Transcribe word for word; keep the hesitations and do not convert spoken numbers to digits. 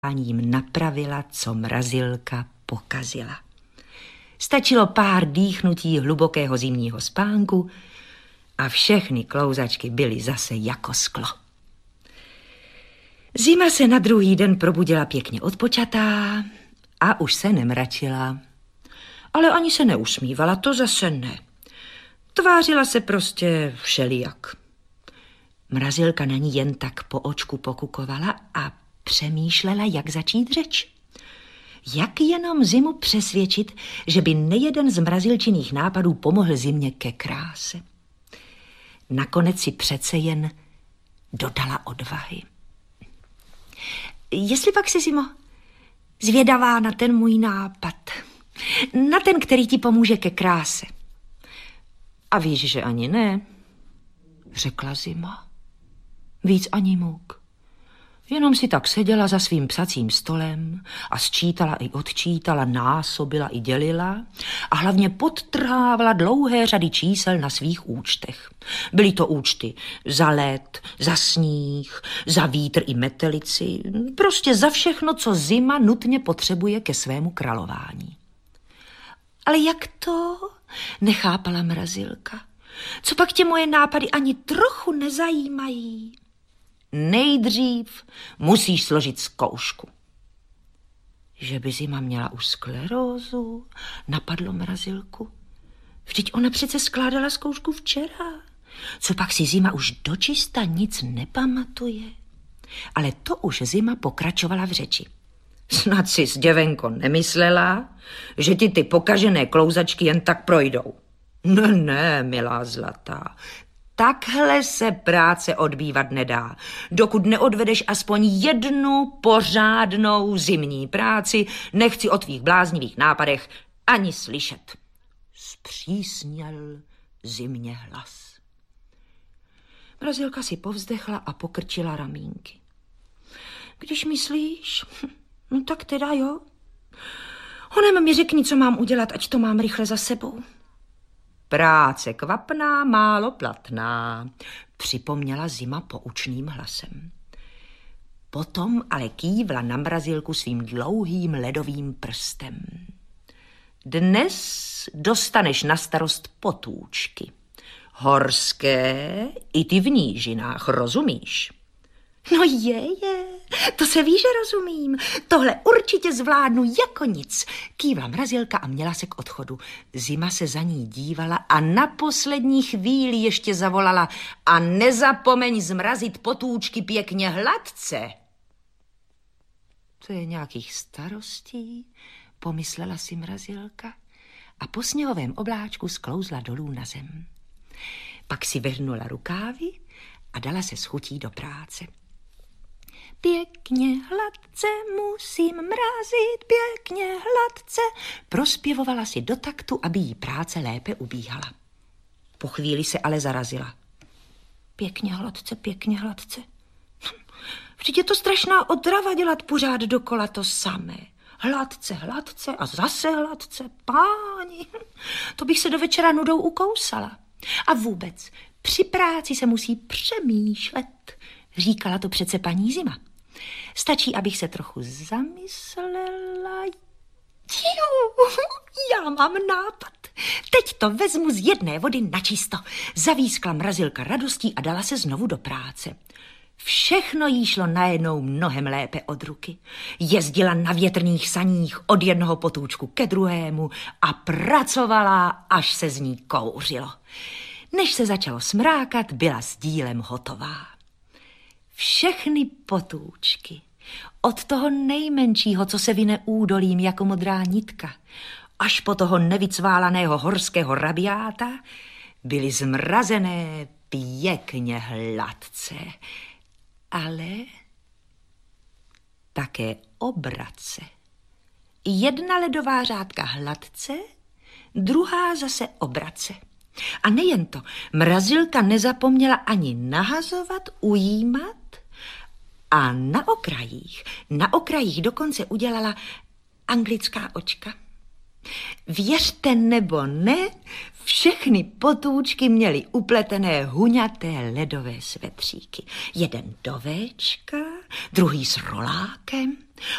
jim napravila, co mrazilka pokazila. Stačilo pár dýchnutí hlubokého zimního spánku a všechny klouzačky byly zase jako sklo. Zima se na druhý den probudila pěkně odpočatá a už se nemračila. Ale ani se neusmívala, to zase ne. Tvářila se prostě všelijak. Mrazilka na ní jen tak po očku pokukovala a přemýšlela, jak začít řeč. Jak jenom zimu přesvědčit, že by nejeden z mrazilčiných nápadů pomohl zimě ke kráse. Nakonec si přece jen dodala odvahy. Jestli pak si, Zimo, zvědavá na ten můj nápad, na ten, který ti pomůže ke kráse. A víš, že ani ne, řekla Zima. Víc ani můk. Jenom si tak seděla za svým psacím stolem a sčítala i odčítala, násobila i dělila a hlavně podtrhávala dlouhé řady čísel na svých účtech. Byly to účty za led, za sníh, za vítr i metelici, prostě za všechno, co zima nutně potřebuje ke svému králování. Ale jak to? Nechápala mrazilka. Co pak tě moje nápady ani trochu nezajímají? Nejdřív musíš složit zkoušku. Že by Zima měla už sklerózu, napadlo mrazilku. Vždyť ona přece skládala zkoušku včera. Co pak si Zima už dočista nic nepamatuje? Ale to už Zima pokračovala v řeči. Snad si, děvenko, nemyslela, že ti ty pokažené klouzačky jen tak projdou. Ne, ne, milá zlatá. Takhle se práce odbývat nedá, dokud neodvedeš aspoň jednu pořádnou zimní práci, nechci o tvých bláznivých nápadech ani slyšet. Zpřísněl zimně hlas. Mrazilka si povzdechla a pokrčila ramínky. Když myslíš, no tak teda jo. Honem mi řekni, co mám udělat, ať to mám rychle za sebou. Práce kvapná, málo platná, připomněla Zima poučným hlasem. Potom ale kývla na mrazilku svým dlouhým ledovým prstem. Dnes dostaneš na starost potůčky. Horské i ty v nížinách, rozumíš? No je, je, to se ví, že rozumím. Tohle určitě zvládnu jako nic. Kývla mrazilka a měla se k odchodu. Zima se za ní dívala a na poslední chvíli ještě zavolala: a nezapomeň zmrazit potůčky pěkně hladce. To je nějakých starostí, pomyslela si mrazilka a po sněhovém obláčku sklouzla dolů na zem. Pak si vrhnula rukávy a dala se s chutí do práce. Pěkně hladce musím mrazit, pěkně hladce, prospěvovala si do taktu, aby jí práce lépe ubíhala. Po chvíli se ale zarazila. Pěkně hladce, pěkně hladce. Vždyť je to strašná odrava dělat pořád dokola to samé. Hladce, hladce a zase hladce, páni. To bych se do večera nudou ukousala. A vůbec, při práci se musí přemýšlet, říkala to přece paní Zima. Stačí, abych se trochu zamyslela. Jú, já mám nápad. Teď to vezmu z jedné vody na čisto. Zavískla mrazilka radostí a dala se znovu do práce. Všechno jí šlo najednou mnohem lépe od ruky. Jezdila na větrných saních od jednoho potůčku ke druhému a pracovala, až se z ní kouřilo. Než se začalo smrákat, byla s dílem hotová. Všechny potůčky, od toho nejmenšího, co se vine údolím jako modrá nitka, až po toho nevycválaného horského rabiáta, byly zmrazené pěkně hladce, ale také obrace. Jedna ledová řádka hladce, druhá zase obrace. A nejen to, mrazilka nezapomněla ani nahazovat, ujímat a na okrajích, na okrajích dokonce udělala anglická očka. Věřte nebo ne, všechny potůčky měly upletené huňaté ledové svetříky. Jeden do véčka, druhý s rolákem,